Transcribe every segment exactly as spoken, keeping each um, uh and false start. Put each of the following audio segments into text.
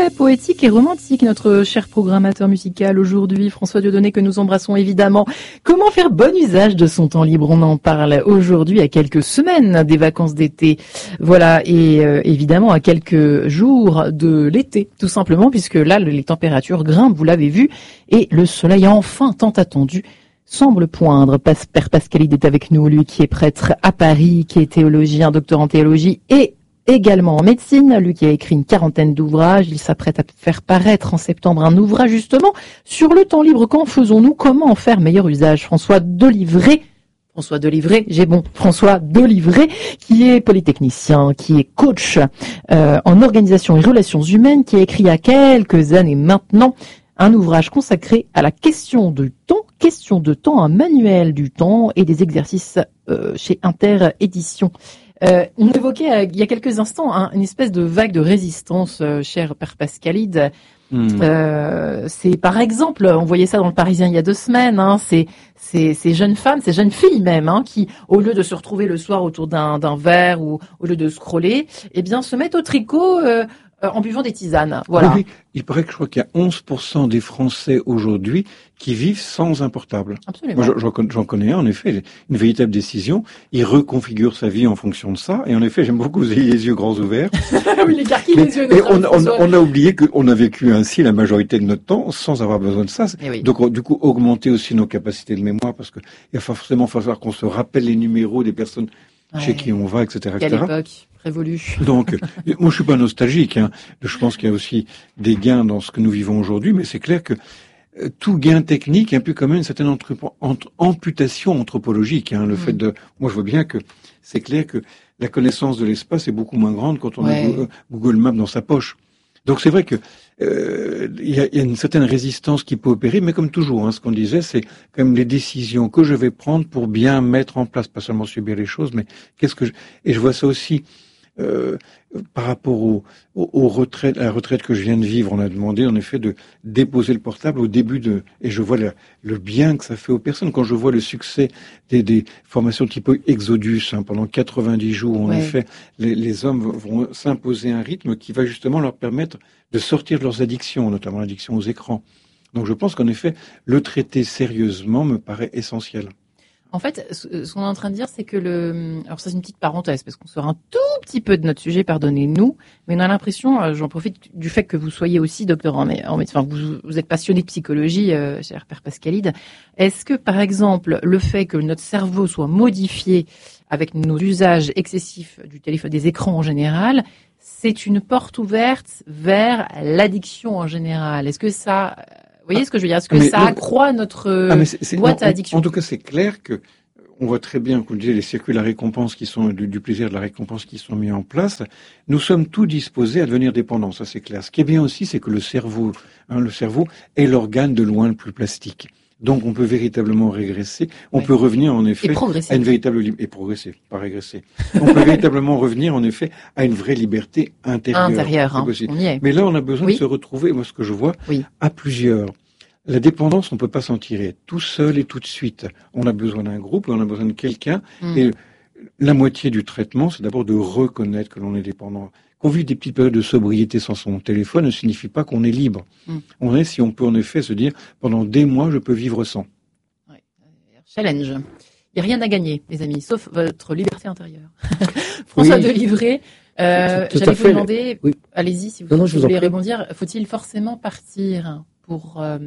très poétique et romantique, notre cher programmateur musical aujourd'hui, François Dieudonné, que nous embrassons évidemment. Comment faire bon usage de son temps libre? On en parle aujourd'hui à quelques semaines des vacances d'été. Voilà, et euh, évidemment à quelques jours de l'été, tout simplement, puisque là, les températures grimpent, vous l'avez vu, et le soleil enfin tant attendu semble poindre. Père Pascalide est avec nous, lui qui est prêtre à Paris, qui est théologien, docteur en théologie et également en médecine, lui qui a écrit une quarantaine d'ouvrages. Il s'apprête à faire paraître en septembre un ouvrage justement sur le temps libre. Qu'en faisons-nous? Comment en faire meilleur usage? François Delivray, François Delivray, j'ai bon, François Delivray, qui est polytechnicien, qui est coach euh, en organisation et relations humaines, qui a écrit il y a quelques années maintenant un ouvrage consacré à la question du temps, question de temps, un manuel du temps et des exercices euh, chez Inter Éditions. Euh, on évoquait euh, il y a quelques instants hein, une espèce de vague de résistance, euh, cher Père Pascalide. Mmh. Euh, c'est par exemple, on voyait ça dans le Parisien il y a deux semaines, hein, c'est ces, ces jeunes femmes, ces jeunes filles même, hein, qui au lieu de se retrouver le soir autour d'un, d'un verre ou au lieu de scroller, eh bien se mettent au tricot euh, euh, en buvant des tisanes. Voilà. Oui, oui. Il paraît que je crois qu'il y a onze pour cent des Français aujourd'hui qui vivent sans un portable. Absolument. Moi, j'en, j'en connais un, en effet, une véritable décision. Il reconfigure sa vie en fonction de ça. Et en effet, j'aime beaucoup que vous ayez les yeux grands ouverts. Oui, l'écarquille des yeux. Et on, on, on a oublié qu'on a vécu ainsi la majorité de notre temps sans avoir besoin de ça. Oui. Donc, du coup, augmenter aussi nos capacités de mémoire parce que il va forcément falloir qu'on se rappelle les numéros des personnes ouais. chez qui on va, et cetera, et cetera. Quelle époque révolue. Donc, moi, je suis pas nostalgique. Hein. Je pense qu'il y a aussi des gains dans ce que nous vivons aujourd'hui, mais c'est clair que euh, tout gain technique implique quand même une certaine entre, entre, amputation anthropologique. Hein. Le mmh. fait de, moi, je vois bien que c'est clair que la connaissance de l'espace est beaucoup moins grande quand on ouais. a Google Maps dans sa poche. Donc, c'est vrai que euh, il y, a, y a une certaine résistance qui peut opérer, mais comme toujours, hein, ce qu'on disait, c'est quand même les décisions que je vais prendre pour bien mettre en place, pas seulement subir les choses, mais qu'est-ce que je... Et je vois ça aussi. Euh, par rapport au, au, au retraite, à la retraite que je viens de vivre, on a demandé en effet de déposer le portable au début de, et je vois le, le bien que ça fait aux personnes quand je vois le succès des, des formations type Exodus, hein, pendant quatre-vingt-dix jours, en ouais. effet, les, les hommes vont s'imposer un rythme qui va justement leur permettre de sortir de leurs addictions, notamment l'addiction aux écrans. Donc je pense qu'en effet, le traiter sérieusement me paraît essentiel. En fait, ce qu'on est en train de dire, c'est que le... Alors ça, c'est une petite parenthèse, parce qu'on sort un tout petit peu de notre sujet, pardonnez-nous, mais on a l'impression, j'en profite du fait que vous soyez aussi docteur en médecine, enfin, vous, vous êtes passionné de psychologie, euh, cher Père Pascalide. Est-ce que, par exemple, le fait que notre cerveau soit modifié avec nos usages excessifs du téléphone, des écrans en général, c'est une porte ouverte vers l'addiction en général? Est-ce que ça... Vous voyez ce que je veux dire? Est-ce que mais ça non, accroît notre ah mais c'est, c'est, boîte non, à addiction? En, en tout cas, c'est clair que on voit très bien, comme je disais, les circuits à récompense qui sont du, du plaisir de la récompense qui sont mis en place. Nous sommes tous disposés à devenir dépendants, ça c'est clair. Ce qui est bien aussi, c'est que le cerveau, hein, le cerveau est l'organe de loin le plus plastique. Donc on peut véritablement régresser, on ouais. peut revenir en effet à une véritable liberté, et progresser, pas régresser. On peut véritablement revenir en effet à une vraie liberté intérieure. Intérieure, hein, on y est. Mais là on a besoin oui. de se retrouver, moi ce que je vois, oui. à plusieurs. La dépendance, on peut pas s'en tirer tout seul et tout de suite. On a besoin d'un groupe, on a besoin de quelqu'un, mmh. et la moitié du traitement, c'est d'abord de reconnaître que l'on est dépendant. Qu'on vive des petites périodes de sobriété sans son téléphone ne signifie pas qu'on est libre. Mmh. On est, si on peut en effet se dire, pendant des mois, je peux vivre sans. Ouais. Challenge. Il n'y a rien à gagner, les amis, sauf votre liberté intérieure. François oui. Delivray, euh, tout, tout j'allais vous demander, oui. allez-y si vous, non, non, vous voulez rebondir, faut-il forcément partir pour euh,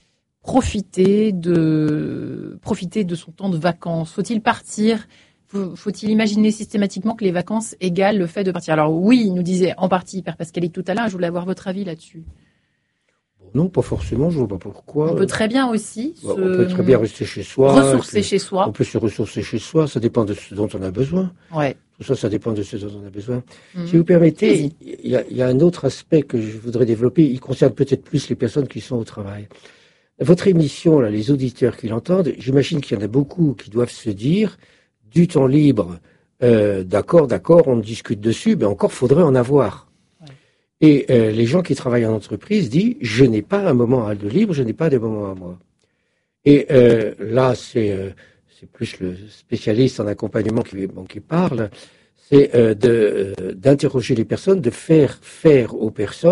profiter de profiter de son temps de vacances? Faut-il partir? Faut-il imaginer systématiquement que les vacances égalent le fait de partir? Alors oui, il nous disait en partie Père Pascalide tout à l'heure, je voulais avoir votre avis là-dessus. Non, pas forcément, je vois pas pourquoi. On peut très bien aussi se... On peut très bien rester chez soi. Ressourcer chez soi. On peut se ressourcer chez soi, ça dépend de ce dont on a besoin. Ouais. Tout ça, ça dépend de ce dont on a besoin. Mmh. Si vous permettez, il y a, il y a un autre aspect que je voudrais développer, il concerne peut-être plus les personnes qui sont au travail. Votre émission, là, les auditeurs qui l'entendent, j'imagine qu'il y en a beaucoup qui doivent se dire, du temps libre, euh, d'accord, d'accord, on discute dessus, mais encore faudrait en avoir. Ouais. Et euh, les gens qui travaillent en entreprise disent, je n'ai pas un moment de libre, je n'ai pas de moment à moi. Et euh, là, c'est, euh, c'est plus le spécialiste en accompagnement qui, bon, qui parle, c'est euh, de, euh, d'interroger les personnes, de faire faire aux personnes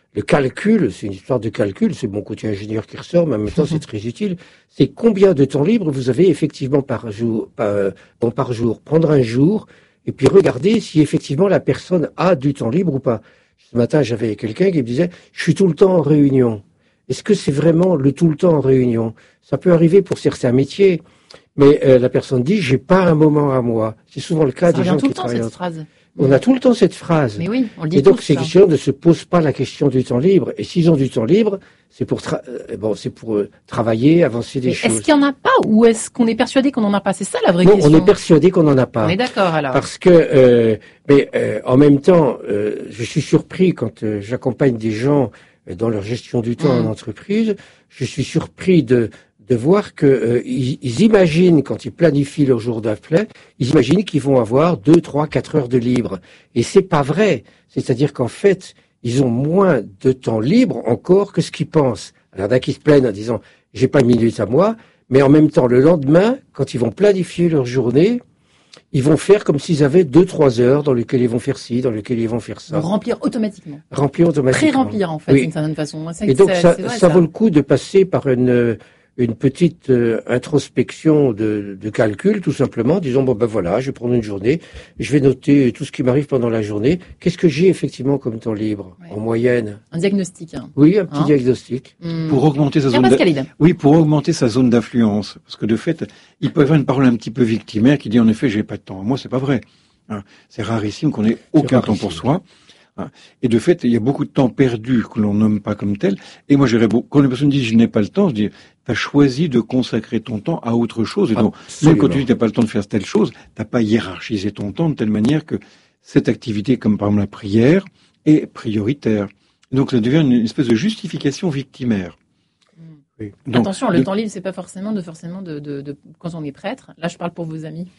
le calcul, c'est une histoire de calcul, c'est mon côté ingénieur qui ressort, mais en même temps c'est très utile. C'est combien de temps libre vous avez effectivement par jour, par, euh, bon, par jour. Prendre un jour et puis regarder si effectivement la personne a du temps libre ou pas. Ce matin, j'avais quelqu'un qui me disait « je suis tout le temps en réunion ». Est-ce que c'est vraiment le tout le temps en réunion? Ça peut arriver pour certains métiers, mais euh, la personne dit « j'ai pas un moment à moi ». C'est souvent le cas ça des gens tout qui le temps, travaillent. cette phrase. On a tout le temps cette phrase. Mais oui, on le dit. Et donc, tous, ces ça. gens ne se posent pas la question du temps libre. Et s'ils ont du temps libre, c'est pour, tra- euh, bon, c'est pour euh, travailler, avancer des Mais choses. est-ce qu'il n'y en a pas ou est-ce qu'on est persuadé qu'on n'en a pas? C'est ça la vraie Non, question. on est persuadé qu'on n'en a pas. On est d'accord alors. Parce que, euh, mais euh, en même temps, euh, je suis surpris quand euh, j'accompagne des gens euh, dans leur gestion du temps Mm. en entreprise. Je suis surpris de de voir que euh, ils, ils imaginent quand ils planifient leur jour d'après, ils imaginent qu'ils vont avoir deux, trois, quatre heures de libre. Et c'est pas vrai. C'est-à-dire qu'en fait, ils ont moins de temps libre encore que ce qu'ils pensent. Alors, il y en a qui se plaignent en disant j'ai pas une minute à moi, mais en même temps, le lendemain, quand ils vont planifier leur journée, ils vont faire comme s'ils avaient deux, trois heures dans lesquelles ils vont faire ci, dans lesquelles ils vont faire ça. Donc, remplir automatiquement. Remplir automatiquement. Pré-remplir en fait, Oui. d'une certaine façon. C'est- Et donc c'est- ça, c'est vrai, ça vaut le coup de passer par une une petite euh, introspection de, de calcul, tout simplement, disons bon ben voilà, je vais prendre une journée, je vais noter tout ce qui m'arrive pendant la journée. Qu'est-ce que j'ai effectivement comme temps libre Ouais. en moyenne? Un diagnostic. Hein. Oui, un petit Hein diagnostic. Hmm. Pour augmenter sa Tiens, zone d'a- Pascalide. oui, pour augmenter sa zone d'influence. Parce que de fait, il peut y avoir une parole un petit peu victimaire qui dit en effet, j'ai pas de temps. Moi, c'est pas vrai. Hein. C'est rarissime qu'on ait aucun temps pour soi. Hein. Et de fait, il y a beaucoup de temps perdu que l'on nomme pas comme tel. Et moi, j'irais beau. Quand les personnes disent je n'ai pas le temps, je dis t'as choisi de consacrer ton temps à autre chose. Et donc, même quand tu dis t'as pas le temps de faire telle chose, t'as pas hiérarchisé ton temps de telle manière que cette activité, comme par exemple la prière, est prioritaire. Donc, ça devient une espèce de justification victimaire. Oui. Donc, Attention, le de- temps libre, c'est pas forcément de forcément de, de, de quand on est prêtre. Là, je parle pour vos amis.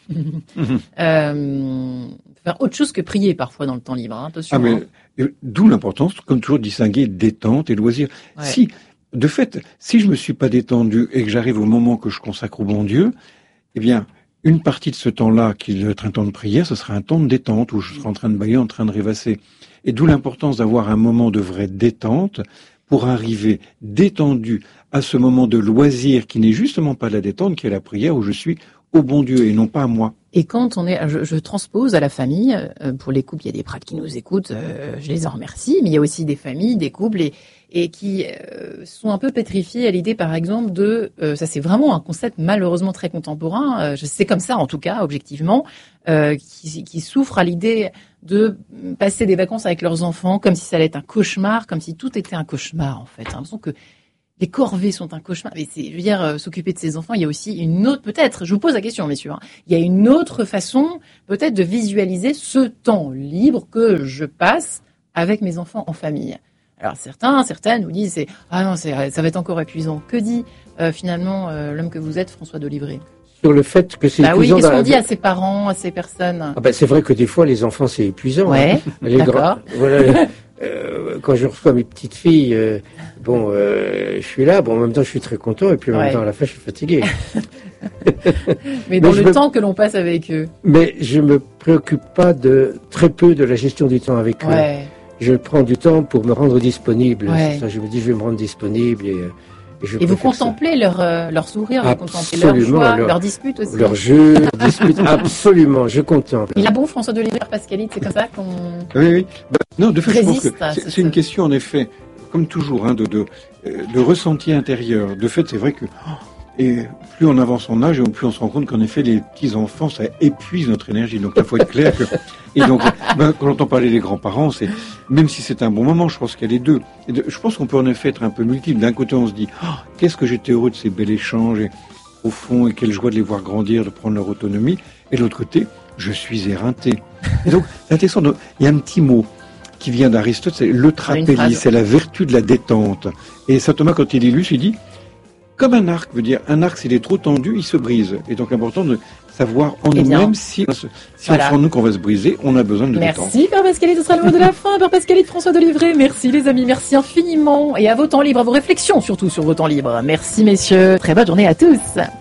euh, faire autre chose que prier parfois dans le temps libre. Hein, attention. Ah, mais, hein. euh, d'où l'importance, comme toujours, de distinguer détente et loisir. Ouais. Si, de fait, si je me suis pas détendu et que j'arrive au moment que je consacre au bon Dieu, eh bien, une partie de ce temps-là, qui doit être un temps de prière, ce sera un temps de détente où je serai en train de bailler, en train de rêvasser. Et d'où l'importance d'avoir un moment de vraie détente pour arriver détendu à ce moment de loisir qui n'est justement pas la détente, qui est la prière où je suis au bon Dieu et non pas à moi. Et quand on est, je, je transpose à la famille, euh, pour les couples, il y a des prêtres qui nous écoutent, euh, je les en remercie, mais il y a aussi des familles, des couples, et, et qui euh, sont un peu pétrifiés à l'idée, par exemple, de, euh, ça c'est vraiment un concept malheureusement très contemporain, euh, c'est comme ça en tout cas, objectivement, euh, qui, qui souffrent à l'idée de passer des vacances avec leurs enfants comme si ça allait être un cauchemar, comme si tout était un cauchemar en fait. J'ai l'impression que les corvées sont un cauchemar. Mais c'est, je veux dire, euh, s'occuper de ses enfants, il y a aussi une autre, peut-être, je vous pose la question, messieurs, hein, il y a une autre façon, peut-être, de visualiser ce temps libre que je passe avec mes enfants en famille. Alors certains, certaines nous disent, c'est, ah non, c'est, ça va être encore épuisant. Que dit euh, finalement euh, l'homme que vous êtes, François d'Olivré? Sur le fait que c'est Bah oui, épuisant. qu'est-ce qu'on dans- dit à ses parents, à ces personnes? Ah ben, c'est vrai que des fois, les enfants, c'est épuisant. Ouais, hein. Les d'accord. grands- voilà, euh, quand je reçois mes petites filles, euh, bon, euh, je suis là, bon, en même temps, je suis très content, et puis en Ouais. même temps, à la fin, je suis fatigué. Mais dans Mais je le me- temps que l'on passe avec eux. Mais je me préoccupe pas de très peu de la gestion du temps avec eux. Ouais. Je prends du temps pour me rendre disponible. Ouais. C'est ça, je me dis, je vais me rendre disponible et, euh, et je Et vous préfère ça. contemplez leur, euh, leur sourire, vous contemplez leur Absolument, joie, leur- leur dispute aussi. Leur jeu, leur dispute, absolument, je contemple. Il a bon, François d'Olivier, Pascalide, c'est comme ça qu'on... Oui, oui. Bah, non, de fait, je pense Résiste que à c'est, ce- c'est une question, en effet, comme toujours, hein, de, de, euh, de ressenti intérieur. De fait, c'est vrai que oh, et plus on avance en âge, et plus on se rend compte qu'en effet, les petits-enfants, ça épuise notre énergie. Donc, il faut être clair que... Et donc, ben, quand on entend parler des grands-parents, c'est même si c'est un bon moment, je pense qu'il y a les deux. Et de- je pense qu'on peut en effet être un peu multiple. D'un côté, on se dit oh, qu'est-ce que j'étais heureux de ces bels échanges, et, au fond, et quelle joie de les voir grandir, de prendre leur autonomie. Et de l'autre côté, je suis éreinté. Et donc, c'est intéressant. Donc, il y a un petit mot qui vient d'Aristote, c'est le une trapélie, phrase. c'est la vertu de la détente. Et saint Thomas, quand il illustre, il dit comme un arc, veut dire un arc, s'il est trop tendu, il se brise. Et donc, important de savoir en Eh bien, nous-mêmes si, si voilà. on sent en nous qu'on va se briser, on a besoin de détente. Merci, Père Pascalide, ce sera le mot de la fin. Père Pascalide, François d'Olivré, merci les amis, merci infiniment. Et à vos temps libres, à vos réflexions surtout sur vos temps libres. Merci messieurs, très bonne journée à tous.